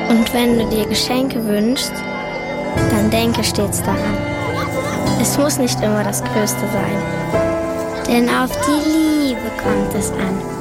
Und wenn du dir Geschenke wünschst, dann denke stets daran. Es muss nicht immer das Größte sein, denn auf die Liebe kommt es an.